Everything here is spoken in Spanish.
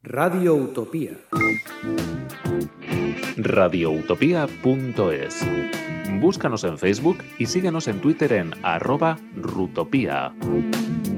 Radio Utopía. radioutopía.es. Búscanos en Facebook y síguenos en Twitter en @rutopía.